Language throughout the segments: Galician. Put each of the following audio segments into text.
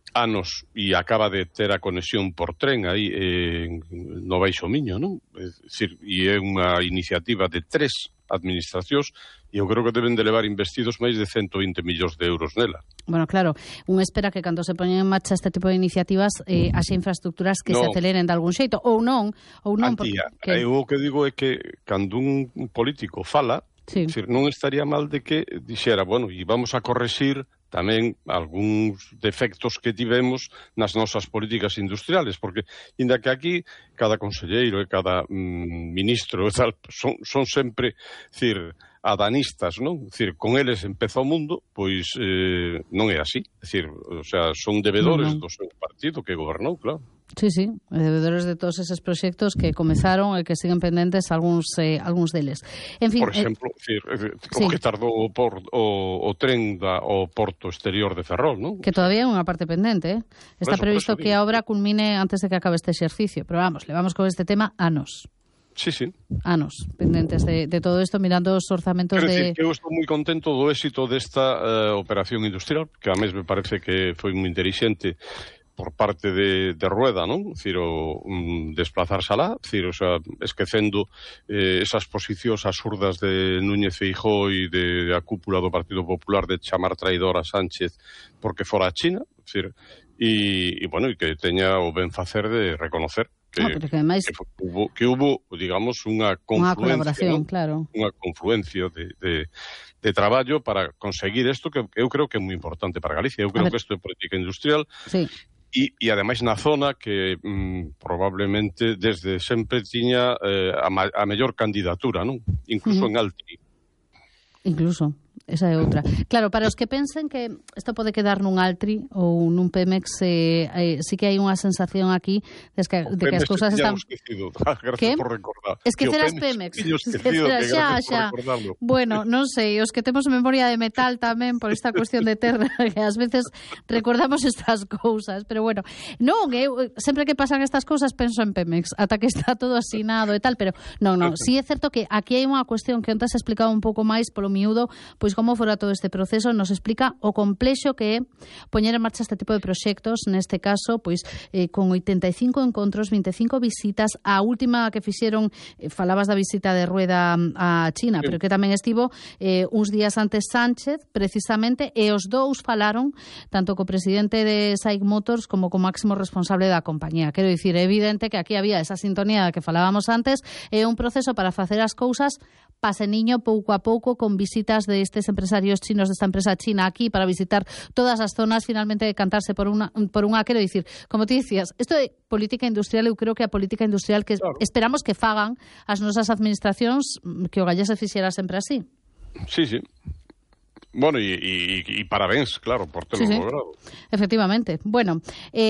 anos e acaba de ter a conexión por tren aí no Baixo Miño, non? É dicir, e é unha iniciativa de 3 administracións e eu creo que deben de levar investidos máis de 120 millóns de euros nela. Bueno, claro, un espera que cando se poñen en marcha este tipo de iniciativas haxa infraestructuras que se aceleren de algún xeito, ou non. Antía, eu o que digo é que cando un político fala, sí, dicir, non estaría mal de que dixera, bueno, e vamos a correxir tamén algúns defectos que tivemos nas nosas políticas industriales, porque, inda que aquí, cada conselleiro e cada ministro e tal, son sempre, dicir, adanistas, non? Dicir, con eles empeza o mundo, pois non é así. Dicir, o sea, son debedores do seu partido que gobernou, claro. Sí, sí, debedores de todos eses proxectos que comezaron e que siguen pendentes algúns deles. En fin, por exemplo, o que tardou o tren ao porto exterior de Ferrol, non? Que todavía é unha parte pendente, Está previsto que a obra culmine antes de que acabe este exercicio, pero vamos, levamos con este tema anos. Sí, sí. Anos pendentes de todo isto, mirando os orzamentos Quero dicir que eu estou moi contento do éxito desta operación industrial, que a mes me parece que foi moi intelixente por parte de Rueda, non? Ciro, desplazarse alá, Ciro, o sea, esquecendo esas posicións absurdas de Núñez Feijóo e da cúpula do Partido Popular de chamar traidor a Sánchez porque fora a China, Ciro, e bueno, e que teña o ben facer de reconocer que hubo, digamos, unha confluencia, colaboración, claro. Unha confluencia de traballo para conseguir isto que eu creo que é moi importante para Galicia. Eu creo que isto é política industrial. Sí. E ademais na zona que probablemente desde sempre tiña a mellor candidatura, non? Incluso en Altri. Incluso, esa é outra. Claro, para os que pensen que isto pode quedar nun Altri ou nun Pemex, sí que hai unha sensación aquí de que as cousas están... Gracias por recordar. Esquecer as Pemex. Xa. Bueno, non sei, os que temos memoria de metal tamén por esta cuestión de terra, que ás veces recordamos estas cousas, pero bueno, non, sempre que pasan estas cousas penso en Pemex, ata que está todo asinado e tal, pero non, sí é certo que aquí hai unha cuestión que antes explicaba un pouco máis polo miúdo, pois como fora todo este proceso, nos explica o complexo que é poñer en marcha este tipo de proxectos, neste caso, pois con 85 encontros, 25 visitas, a última que fixeron, falabas da visita de Rueda a China, pero que tamén estivo uns días antes Sánchez, precisamente, e os dous falaron tanto co presidente de SAIC Motors como co máximo responsable da compañía. Quero dicir, é evidente que aquí había esa sintonía da que falábamos antes, é un proceso para facer as cousas paseniño pouco a pouco, con visitas de estes empresarios chinos desta empresa china aquí para visitar todas as zonas, finalmente decantarse por unha, quero dicir, como ti dicías, isto é política industrial, eu creo que a política industrial que esperamos que fagan as nosas administracións, que o gallés se fixera sempre así. Sí, sí. Bueno, y parabéns, claro, por terlo logrado. Efectivamente. Bueno,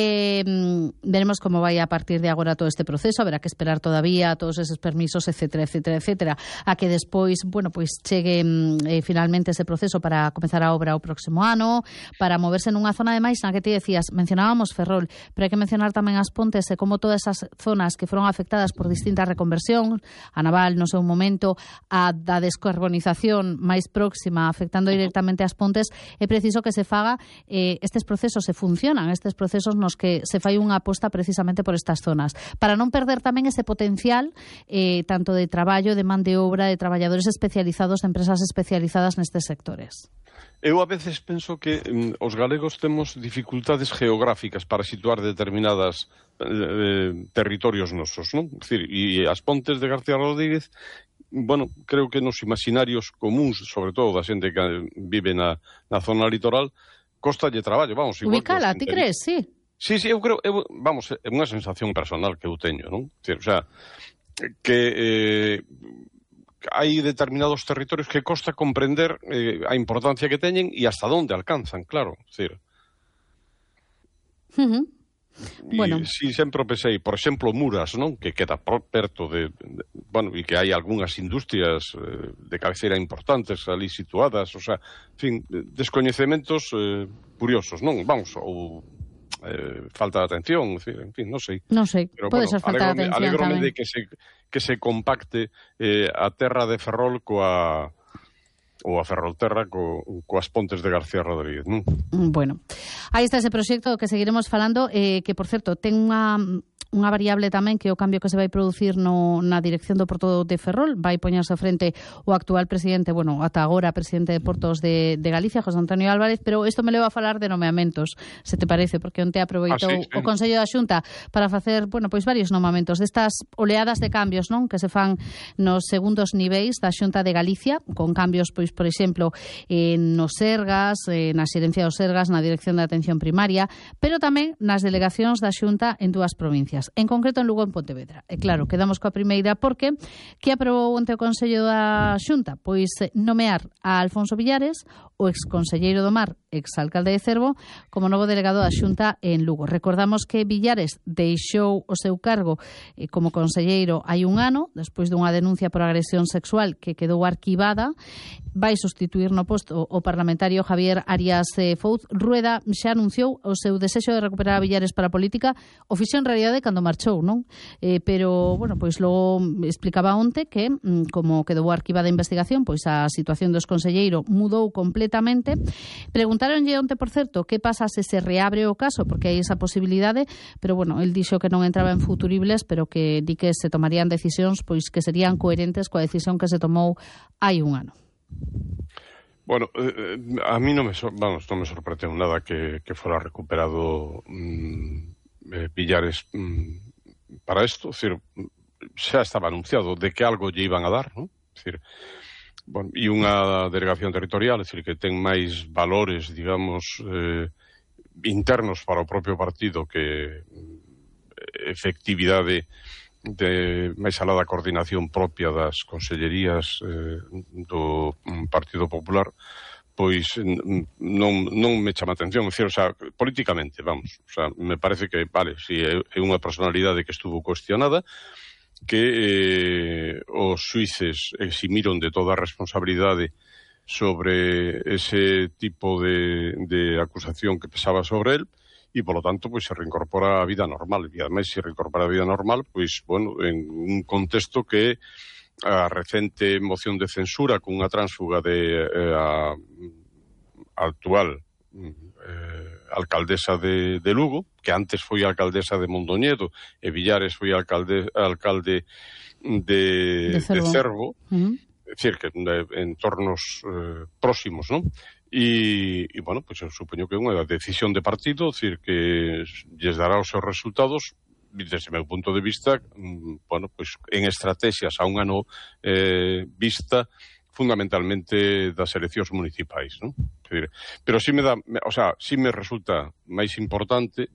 veremos como vai a partir de agora todo este proceso, haberá que esperar todavía todos esos permisos, etcétera, etcétera, etcétera, a que despois, bueno, pois chegue finalmente ese proceso para comezar a obra o próximo ano, para moverse nunha zona de máis na que ti decías, mencionábamos Ferrol, pero hai que mencionar tamén as Pontes e como todas esas zonas que foron afectadas por distintas reconversións, a naval no seu momento, a da descarbonización máis próxima afectando directamente as Pontes, é preciso que se faga estes procesos, se funcionan estes procesos nos que se fai unha aposta precisamente por estas zonas, para non perder tamén ese potencial tanto de traballo, de man de obra, de traballadores especializados, de empresas especializadas nestes sectores. Eu a veces penso que os galegos temos dificultades geográficas para situar determinadas territorios nosos, non? É dicir, e as Pontes de García Rodríguez, bueno, creo que nos imaginarios comuns, sobre todo da xente que vive na zona litoral, costalle traballo, vamos, igual. Ubicala, ti crees, sí? Sí, eu creo, vamos, é unha sensación personal que eu teño, non? O sea, que hai determinados territorios que costa comprender a importancia que teñen e hasta onde alcanzan, claro, decir. Bueno. Si sempre pensei, por exemplo, Muras, non? Que queda perto bueno, e que hai algunhas industrias de cabeceira importantes ali situadas, o sea, en fin, descoñecementos curiosos, non? Vamos, ou falta de atención, en fin, non sei. Non sei, pode ser falta de atención tamén. Alegrome de que se compacte a terra de Ferrol coa ou a Ferrolterra coas Pontes de García Rodríguez, non? Bueno, aí está ese proxecto que seguiremos falando, que, por certo, ten unha variable tamén que é o cambio que se vai producir na dirección do Porto de Ferrol. Vai poñerse a frente o actual presidente, bueno, ata agora presidente de Portos de Galicia, José Antonio Álvarez, pero isto me leva a falar de nomeamentos, se te parece, porque onte aproveitou o Consello da Xunta para facer, bueno, pois varios nomeamentos destas oleadas de cambios, non, que se fan nos segundos niveis da Xunta de Galicia, con cambios, pois, por exemplo, nos Sergas, na xerencia dos Sergas, na Dirección de Atención Primaria, pero tamén nas delegacións da Xunta en dúas provincias. En concreto en Lugo e en Pontevedra. E claro, quedamos coa primeira porque que aprobou onte o Consello da Xunta? Pois nomear a Alfonso Villares, o exconselleiro do Mar, exalcalde de Cervo, como novo delegado da Xunta en Lugo. Recordamos que Villares deixou o seu cargo como conselleiro hai un ano, despois dunha denuncia por agresión sexual que quedou arquivada. Vai sustituir no posto o parlamentario Javier Arias Fouz. Rueda xa anunciou o seu desexo de recuperar a Villares para a política. O fixo en realidade cando marchou, non? Pero, bueno, pois logo explicaba onte que, como quedou arquivada a investigación, pois a situación do exconselleiro mudou completamente. Preguntáronlle onte, por certo, que pasa se se reabre o caso, porque hai esa posibilidade, pero, bueno, el dixo que non entraba en futuribles, pero que di que se tomarían decisións pois que serían coherentes coa decisión que se tomou hai un ano. Bueno, a mí non me sorprendeu nada que fora recuperado Villares para isto. Es decir, xa estaba anunciado de que algo lle iban a dar, non? Es decir, bueno, e unha delegación territorial, es decir, que ten máis valores, digamos, internos para o propio partido que efectividade de máis alá da coordinación propia das consellerías do Partido Popular, pois non me chama atención, é dicir, o sea, políticamente, vamos, o sea, me parece que, vale, si é unha personalidade que estuvo cuestionada, que os xuíces eximiron de toda a responsabilidade sobre ese tipo de acusación que pesaba sobre él, e, polo tanto, pois se reincorpora a vida normal. E, ademais, se reincorpora a vida normal, pois, bueno, en un contexto que a recente moción de censura con unha tránsfuga de a actual alcaldesa de Lugo, que antes foi alcaldesa de Mondoñedo, e Villares foi alcalde de Cervo, é dicir, que en entornos próximos, non? E, bueno, pois eu supoño que é unha decisión de partido, é dicir, que lles dará os seus resultados, desde o meu punto de vista, bueno, pois en estrategias a un ano vista fundamentalmente das eleccións municipais, non? Pero sí me resulta máis importante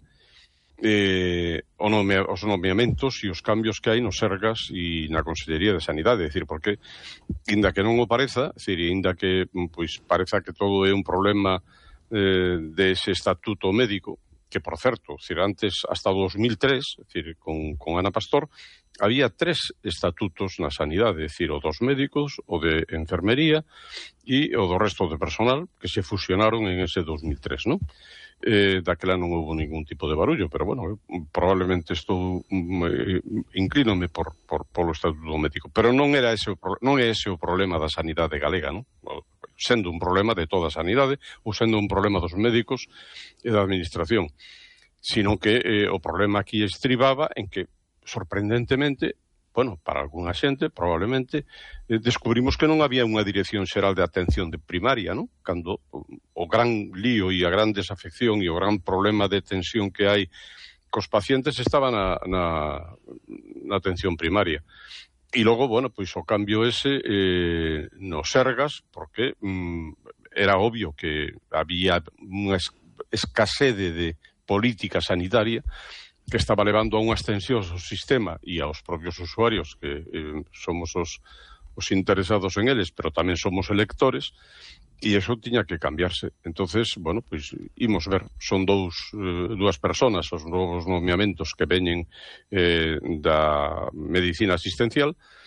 os nomeamentos e os cambios que hai nos Sergas e na Consellería de Sanidade, é dicir, porque inda que non o pareza, é dicir, inda que pois pareza que todo é un problema dese estatuto médico, que, por certo, é dicir, antes, hasta 2003, é dicir, con Ana Pastor, había 3 estatutos na sanidade, é dicir, o dos médicos, o de enfermería e o do resto de personal, que se fusionaron en ese 2003, non? Daquela non houve ningún tipo de barullo, pero, bueno, probablemente estou inclínome polo estatuto médico. Pero non é ese o problema da sanidade galega, non? Sendo un problema de toda a sanidade ou sendo un problema dos médicos e da administración, sino que o problema aquí estribaba en que, sorprendentemente, bueno, para algunha xente, probablemente, descubrimos que non había unha dirección xeral de atención de primaria, non? Cando o gran lío e a gran desafección e o gran problema de tensión que hai cos pacientes estaba na atención primaria. E logo, bueno, pois o cambio ese nos Sergas, porque era obvio que había unha escasede de política sanitaria que estaba levando a unha extensión ao sistema e aos propios usuarios, que somos os interesados en eles, pero tamén somos electores, e eso tiña que cambiarse. Entonces, bueno, pois imos ver, son dúas personas os novos nomeamentos que veñen da medicina asistencial,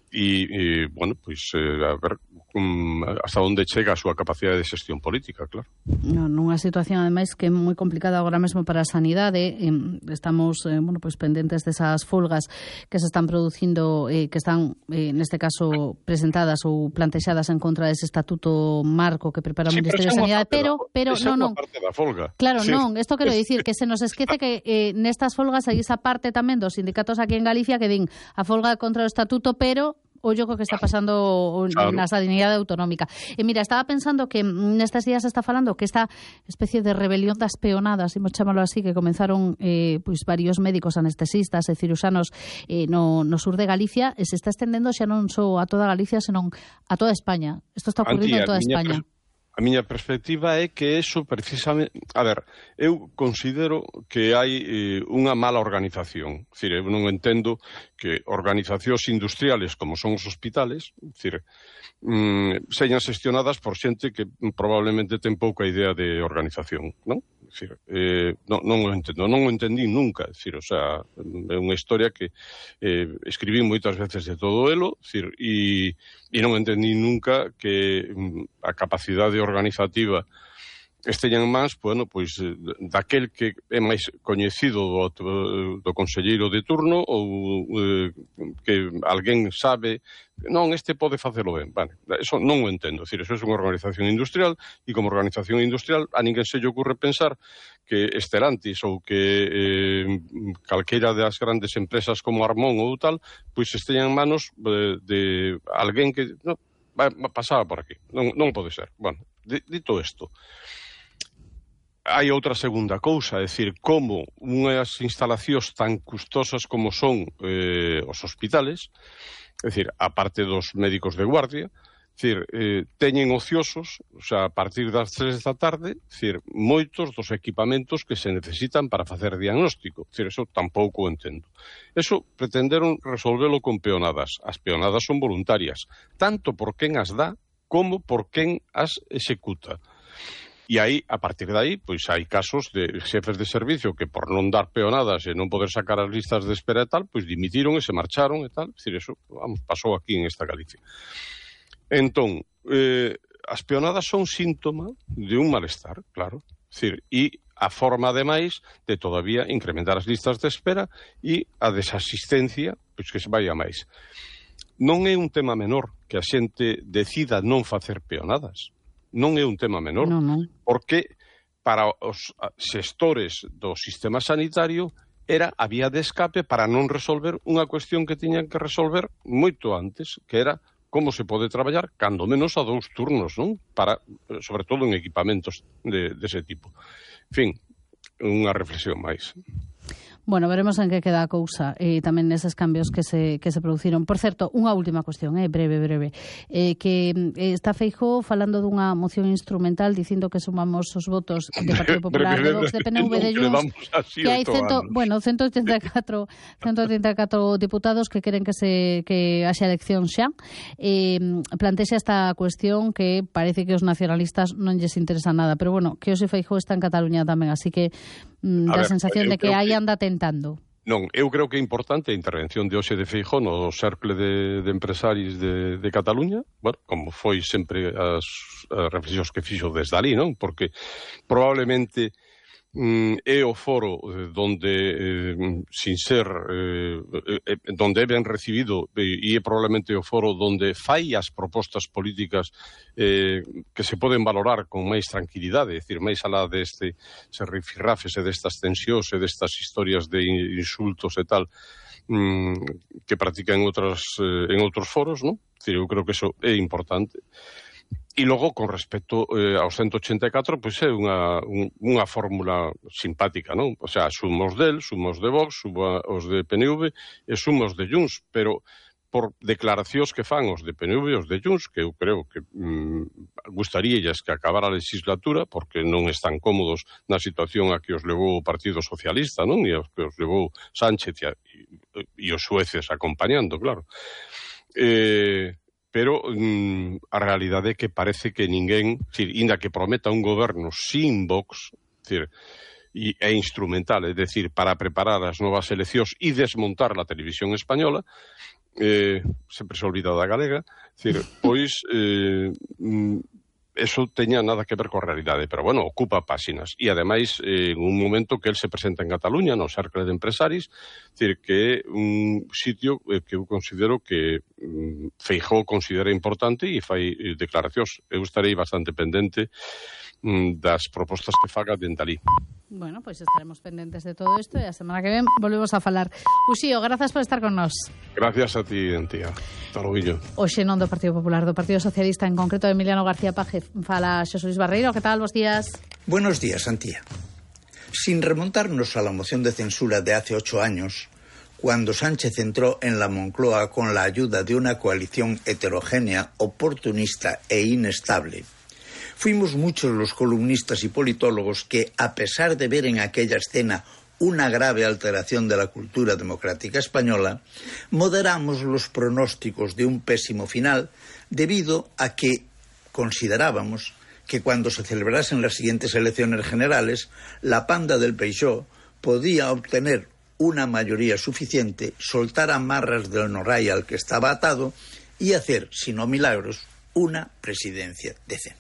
bueno, pois a ver hasta onde chega a súa capacidade de xestión política, claro. Nunha situación, ademais, que é moi complicada agora mesmo para a sanidade. Estamos, bueno, pois pendentes desas folgas que se están producindo, que están, neste caso, presentadas ou plantexadas en contra dese estatuto marco que prepara o Ministerio de Sanidade, pero non. Parte da folga. Claro, sí. Non, isto quero dicir que se nos esquece que nestas folgas hai esa parte tamén dos sindicatos aquí en Galicia que din a folga contra o estatuto, pero ollo co que está pasando na sanidade autonómica. E mira, estaba pensando que nestes días se está falando que esta especie de rebelión das peonadas, imos chamalo así, que comenzaron pois varios médicos anestesistas e ciruxanos no sur de Galicia, e se está estendendo xa non só a toda Galicia, senón a toda España. Isto está ocurrindo en toda España. A miña perspectiva é que eso precisamente... A ver, eu considero que hai unha mala organización. É dicir, eu non entendo que organizacións industriales como son os hospitales, é dicir, señan xestionadas por xente que probablemente ten pouca idea de organización, non? É dicir, non o entendo, non o entendí nunca, é dicir, o sea, é unha historia que escribí moitas veces de todo elo, é dicir, e non entendí nunca que a capacidade organizativa esteñan máis, bueno, pois daquel que é máis coñecido do conselleiro de turno ou que alguén sabe, non, este pode facelo ben. Vale, eso non o entendo, é dicir, eso é unha organización industrial e como organización industrial a ninguén se lle ocurre pensar que Stellantis ou que calqueira das grandes empresas como Armón ou tal, pois esteñan en manos de alguén que pasaba por aquí. Non pode ser. Bueno, dito isto, hai outra segunda cousa, é dicir, como unhas instalacións tan custosas como son os hospitales, é dicir, a parte dos médicos de guardia, é dicir, teñen ociosos, o sea, a partir das 3 da tarde, é dicir, moitos dos equipamentos que se necesitan para facer diagnóstico. É dicir, eso tampouco o entendo. Eso pretenderon resolvelo con peonadas. As peonadas son voluntarias, tanto por quen as dá como por quen as executa. E aí, a partir de aí, pois hai casos de xefes de servicio que por non dar peonadas e non poder sacar as listas de espera e tal, pois dimitiron e se marcharon e tal. É dicir, eso, vamos, pasou aquí en esta Galicia. Entón, as peonadas son síntoma de un malestar, claro. É dicir, e a forma, ademais, de todavía incrementar as listas de espera e a desasistencia, pois que se vai a máis. Non é un tema menor que a xente decida non facer peonadas. Non é un tema menor, porque para os xestores do sistema sanitario era a vía de escape para non resolver unha cuestión que tiñan que resolver moito antes, que era como se pode traballar, cando menos a 2 turnos, non? Para, sobre todo en equipamentos dese tipo. En fin, unha reflexión máis. Bueno, veremos en que queda a cousa tamén neses cambios que se produciron. Por certo, unha última cuestión, breve, que está Feijóo falando dunha moción instrumental dicindo que sumamos os votos de Partido Popular, de Vox, de PNV, de Junts, que hai 184 diputados que queren que haxa elección xa. Plantexa esta cuestión que parece que os nacionalistas non lles interesa nada, pero bueno, que hoxe Feijóo está en Cataluña tamén, así que da sensación de que aí anda tentando. Non, eu creo que é importante a intervención de hoxe de Feijóo no cercle de empresarios de Cataluña, bueno, como foi sempre as reflexións que fixo desde ali, non? Porque probablemente é o foro donde, sin ser, donde é ben recibido e é probablemente o foro donde fai as propostas políticas que se poden valorar con máis tranquilidade, é dicir, máis alá deste rifirrafes e destas tensións e destas historias de insultos e tal que practican en outros foros, non? É dicir, eu creo que eso é importante. E logo, con respecto aos 184, pois é unha fórmula simpática, non? O sea, sumos del, sumos de Vox, os de PNV e sumos de Junts, pero por declaracións que fan os de PNV e os de Junts, que eu creo que gustaríalles que acabara a legislatura, porque non están cómodos na situación a que os levou o Partido Socialista, non? E a que os levou Sánchez e os sueces acompañando, claro. Pero a realidade é que parece que ninguén, inda que prometa un goberno sin Vox, é instrumental, é dicir, para preparar as novas eleccións e desmontar a televisión española, sempre se olvida da galega, decir, pois eso teña nada que ver coa realidade, pero bueno, ocupa páxinas. E ademais, en un momento que el se presenta en Cataluña, no Cercle de Empresaris, decir, que é un sitio que eu considero que Feijóo considera importante e fai declaracións. Eu estarei bastante pendente das propostas que faga dende ali. Bueno, pois estaremos pendentes de todo isto e a semana que ven volvemos a falar. Uxío, grazas por estar con nós. Gracias a ti, Antía. Hasta logo. Hoxe non do Partido Popular, do Partido Socialista, en concreto de Emiliano García Paje. Fala Xosé Luis Barreiro, que tal? Bos días. Buenos días, Antía. Sin remontarnos a la moción de censura de hace 8 años, cuando Sánchez entró en la Moncloa con la ayuda de una coalición heterogénea, oportunista e inestable, fuimos muchos los columnistas y politólogos que, a pesar de ver en aquella escena una grave alteración de la cultura democrática española, moderamos los pronósticos de un pésimo final debido a que considerábamos que cuando se celebrasen las siguientes elecciones generales, la panda del Peixó podía obtener una mayoría suficiente, soltar amarras del Norray al que estaba atado y hacer, si no milagros, una presidencia decente.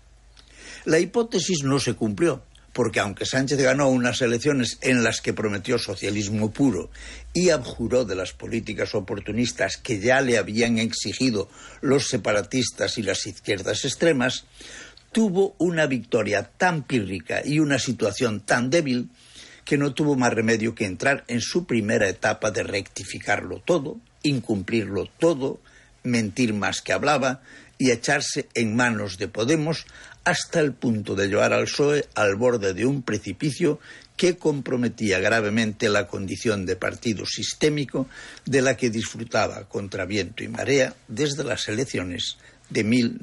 La hipótesis no se cumplió, porque aunque Sánchez ganó unas elecciones en las que prometió socialismo puro y abjuró de las políticas oportunistas que ya le habían exigido los separatistas y las izquierdas extremas, tuvo una victoria tan pírrica y una situación tan débil que no tuvo más remedio que entrar en su primera etapa de rectificarlo todo, incumplirlo todo, mentir más que hablaba y echarse en manos de Podemos hasta el punto de llevar al PSOE al borde de un precipicio que comprometía gravemente la condición de partido sistémico de la que disfrutaba contra viento y marea desde las elecciones de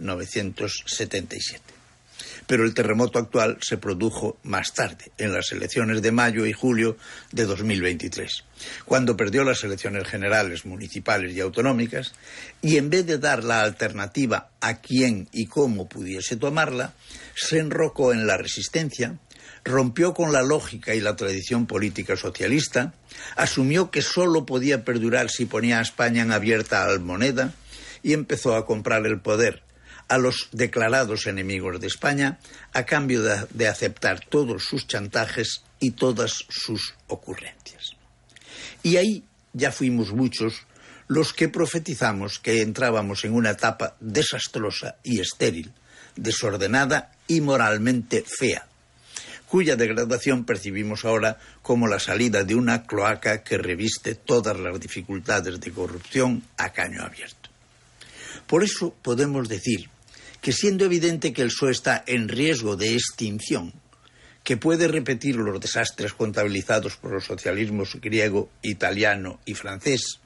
1977. Pero el terremoto actual se produjo más tarde, en las elecciones de mayo y julio de 2023, cuando perdió las elecciones generales, municipales y autonómicas, y en vez de dar la alternativa a quién y cómo pudiese tomarla, se enrocó en la resistencia, rompió con la lógica y la tradición política socialista, asumió que solo podía perdurar si ponía a España en abierta almoneda y empezó a comprar el poder a los declarados enemigos de España a cambio de aceptar todos sus chantajes y todas sus ocurrencias. Y ahí ya fuimos muchos los que profetizamos que entrábamos en una etapa desastrosa y estéril, desordenada y moralmente fea, cuya degradación percibimos ahora como la salida de una cloaca que reviste todas las dificultades de corrupción a caño abierto. Por eso podemos decir que, siendo evidente que el PSOE está en riesgo de extinción, que puede repetir los desastres contabilizados por los socialismos griego, italiano y francés,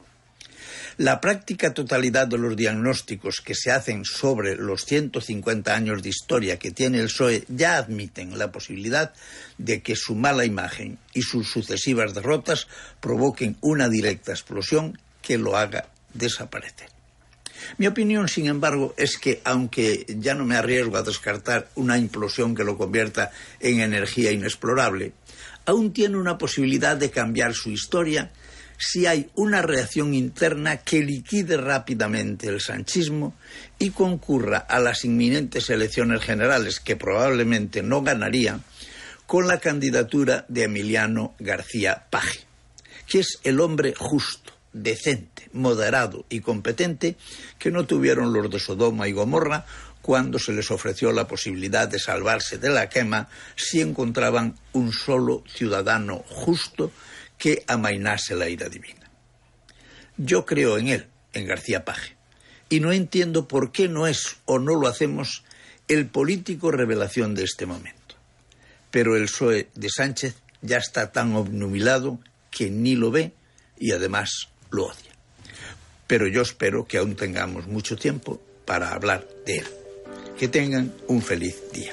la práctica totalidad de los diagnósticos que se hacen sobre los 150 años de historia que tiene el PSOE ya admiten la posibilidad de que su mala imagen y sus sucesivas derrotas provoquen una directa explosión que lo haga desaparecer. Mi opinión, sin embargo, es que, aunque ya no me arriesgo a descartar una implosión que lo convierta en energía inexplorable, aún tiene una posibilidad de cambiar su historia si hay una reacción interna que liquide rápidamente el sanchismo y concurra a las inminentes elecciones generales, que probablemente no ganaría, con la candidatura de Emiliano García Paje, que es el hombre justo, decente, moderado y competente que no tuvieron los de Sodoma y Gomorra cuando se les ofreció la posibilidad de salvarse de la quema si encontraban un solo ciudadano justo que amainase la ira divina. Yo creo en él, en García Paje, y no entiendo por qué no es o no lo hacemos el político revelación de este momento. Pero el PSOE de Sánchez ya está tan obnubilado que ni lo ve y además lo odia. Pero yo espero que aún tengamos mucho tiempo para hablar de él. Que tengan un feliz día.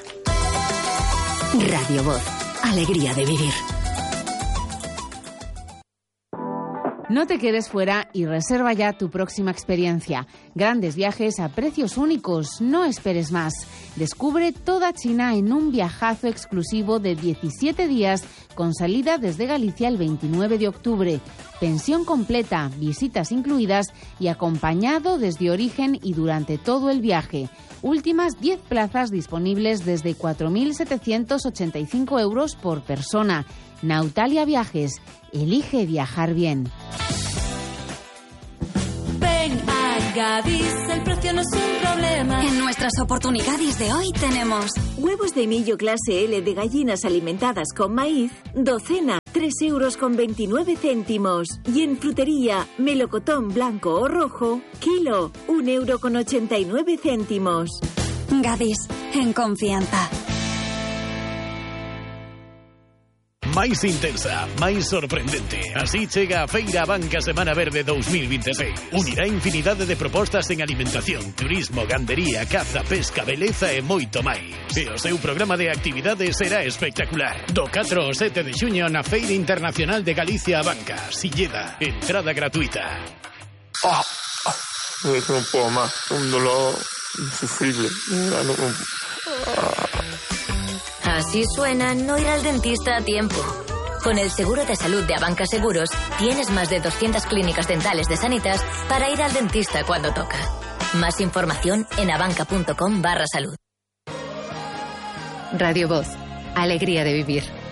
Radio Voz, alegría de vivir. No te quedes fuera y reserva ya tu próxima experiencia. Grandes viajes a precios únicos, no esperes más. Descubre toda China en un viajazo exclusivo de 17 días con salida desde Galicia el 29 de octubre. Pensión completa, visitas incluidas y acompañado desde origen y durante todo el viaje. Últimas 10 plazas disponibles desde 4.785 euros por persona. Nautalia Viajes. Elige viajar bien. Ven a Gadis, el precio no es un problema. En nuestras oportunidades de hoy tenemos huevos de millo clase L de gallinas alimentadas con maíz, docena, 3,29 €. Y en frutería, melocotón blanco o rojo, kilo, 1,89 €. Gadis, en confianza. Máis intensa, máis sorprendente. Así chega a Feira Abanca Semana Verde 2026. Unirá infinidade de propostas en alimentación, turismo, gandería, caza, pesca, beleza e moito máis. E o seu programa de actividades será espectacular. Do 4 ao 7 de xuño na Feira Internacional de Galicia Abanca, Silleda. Entrada gratuita. No puedo más. Un dolor insufrible. Así suena no ir al dentista a tiempo. Con el seguro de salud de Abanca Seguros, tienes más de 200 clínicas dentales de Sanitas para ir al dentista cuando toca. Más información en abanca.com/salud. Radio Voz. Alegría de vivir.